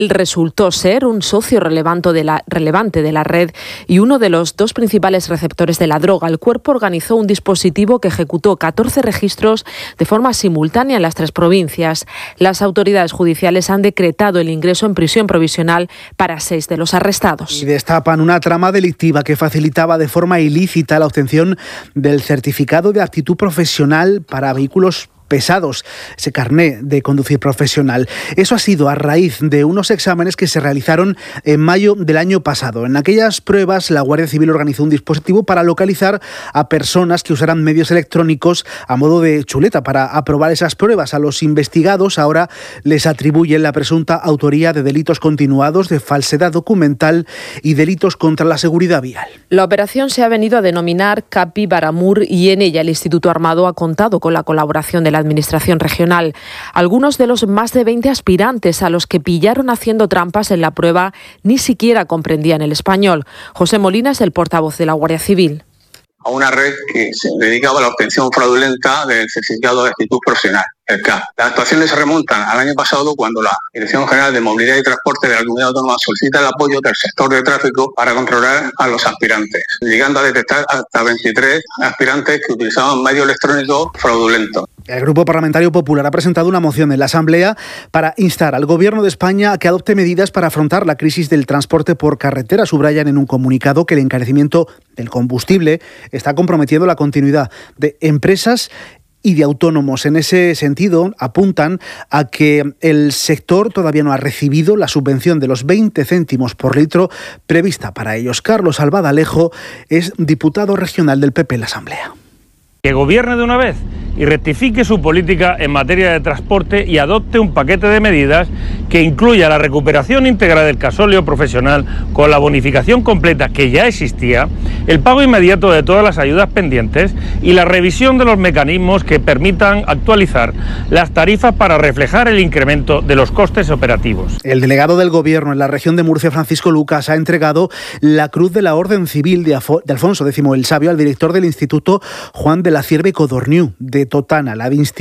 resultó ser un socio relevante de la red y uno de los dos principales receptores de la droga. El cuerpo organizó un dispositivo que ejecutó 14 registros de forma simultánea en las 3 provincias. Las autoridades judiciales han decretado el ingreso en prisión provisional para 6 de los arrestados. Y destapan una trama delictiva que facilitaba de forma ilícita la obtención del certificado de aptitud profesional para vehículos pesados, ese carné de conducir profesional. Eso ha sido a raíz de unos exámenes que se realizaron en mayo del año pasado. En aquellas pruebas, la Guardia Civil organizó un dispositivo para localizar a personas que usaran medios electrónicos a modo de chuleta para aprobar esas pruebas. A los investigados ahora les atribuyen la presunta autoría de delitos continuados, de falsedad documental y delitos contra la seguridad vial. La operación se ha venido a denominar Capi Baramur y en ella el Instituto Armado ha contado con la colaboración de la Administración regional. Algunos de los más de 20 aspirantes a los que pillaron haciendo trampas en la prueba ni siquiera comprendían el español. José Molina es el portavoz de la Guardia Civil. A una red que se dedicaba a la obtención fraudulenta del certificado de aptitud profesional, el CAP. Las actuaciones se remontan al año pasado cuando la Dirección General de Movilidad y Transporte de la Comunidad Autónoma solicita el apoyo del sector de tráfico para controlar a los aspirantes, llegando a detectar hasta 23 aspirantes que utilizaban medios electrónicos fraudulentos. El Grupo Parlamentario Popular ha presentado una moción en la Asamblea para instar al Gobierno de España a que adopte medidas para afrontar la crisis del transporte por carretera. Subrayan en un comunicado que el encarecimiento del combustible está comprometiendo la continuidad de empresas y de autónomos. En ese sentido, apuntan a que el sector todavía no ha recibido la subvención de los 20 céntimos por litro prevista para ellos. Carlos Albadalejo es diputado regional del PP en la Asamblea. Que gobierne de una vez y rectifique su política en materia de transporte y adopte un paquete de medidas que incluya la recuperación íntegra del gasóleo profesional con la bonificación completa que ya existía, el pago inmediato de todas las ayudas pendientes y la revisión de los mecanismos que permitan actualizar las tarifas para reflejar el incremento de los costes operativos. El delegado del Gobierno en la región de Murcia, Francisco Lucas, ha entregado la Cruz de la Orden Civil de Alfonso X el Sabio al director del Instituto Juan de la Cierva Codorniu de Totana.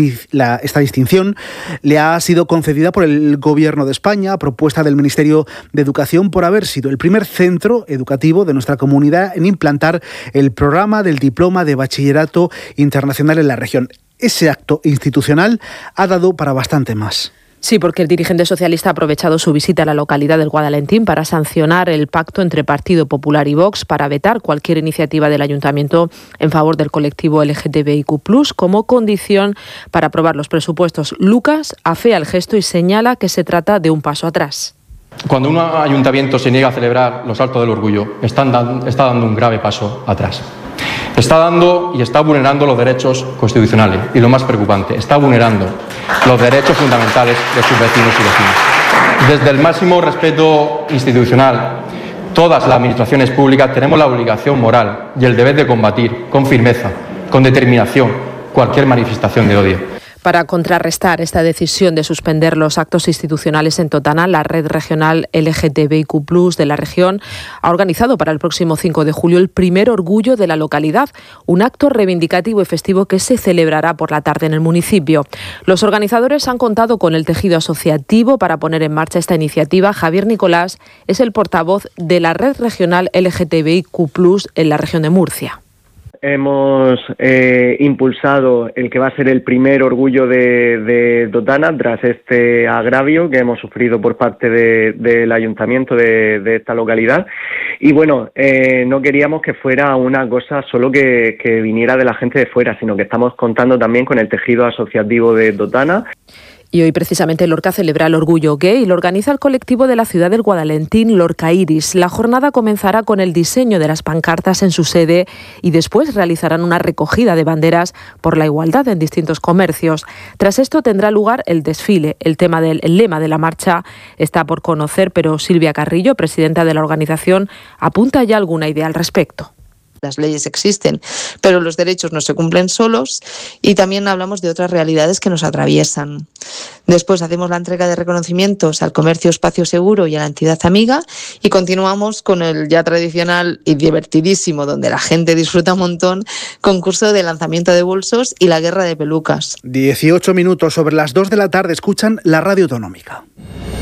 Esta distinción le ha sido concedida por el Gobierno de España a propuesta del Ministerio de Educación por haber sido el primer centro educativo de nuestra comunidad en implantar el programa del Diploma de Bachillerato Internacional en la región. Ese acto institucional ha dado para bastante más. Sí, porque el dirigente socialista ha aprovechado su visita a la localidad del Guadalentín para sancionar el pacto entre Partido Popular y Vox para vetar cualquier iniciativa del Ayuntamiento en favor del colectivo LGTBIQ+, como condición para aprobar los presupuestos. Lucas afea el gesto y señala que se trata de un paso atrás. Cuando un ayuntamiento se niega a celebrar los actos del orgullo, está dando un grave paso atrás. Está dando y está vulnerando los derechos constitucionales y lo más preocupante, está vulnerando los derechos fundamentales de sus vecinos y vecinas. Desde el máximo respeto institucional, todas las administraciones públicas tenemos la obligación moral y el deber de combatir con firmeza, con determinación, cualquier manifestación de odio. Para contrarrestar esta decisión de suspender los actos institucionales en Totana, la red regional LGTBIQ+ de la región ha organizado para el próximo 5 de julio el primer orgullo de la localidad, un acto reivindicativo y festivo que se celebrará por la tarde en el municipio. Los organizadores han contado con el tejido asociativo para poner en marcha esta iniciativa. Javier Nicolás es el portavoz de la red regional LGTBIQ+ en la región de Murcia. Hemos impulsado el que va a ser el primer orgullo de Totana tras este agravio que hemos sufrido por parte del ayuntamiento de esta localidad. Y bueno, no queríamos que fuera una cosa solo que viniera de la gente de fuera, sino que estamos contando también con el tejido asociativo de Totana. Y hoy precisamente Lorca celebra el orgullo gay y lo organiza el colectivo de la ciudad del Guadalentín, Lorca Iris. La jornada comenzará con el diseño de las pancartas en su sede y después realizarán una recogida de banderas por la igualdad en distintos comercios. Tras esto tendrá lugar el desfile. El lema de la marcha está por conocer, pero Silvia Carrillo, presidenta de la organización, apunta ya alguna idea al respecto. Las leyes existen, pero los derechos no se cumplen solos y también hablamos de otras realidades que nos atraviesan. Después hacemos la entrega de reconocimientos al Comercio Espacio Seguro y a la entidad amiga y continuamos con el ya tradicional y divertidísimo, donde la gente disfruta un montón, concurso de lanzamiento de bolsos y la guerra de pelucas. 18 minutos sobre las 2 de la tarde, escuchan la Radio Autonómica.